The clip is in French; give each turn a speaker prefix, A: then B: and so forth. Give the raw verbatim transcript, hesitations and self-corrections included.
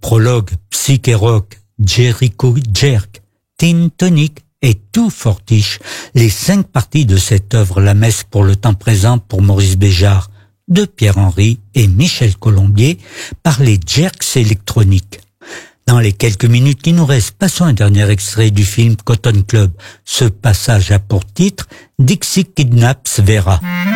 A: prologue, psyché rock, Jericho Jerk, Tin Tonic et tout fortiche. Les cinq parties de cette œuvre, La messe pour le temps présent pour Maurice Béjart, de Pierre Henry et Michel Colombier, par les Jerks électroniques. Dans les quelques minutes qui nous restent, passons un dernier extrait du film Cotton Club. Ce passage a pour titre Dixie Kidnaps Vera.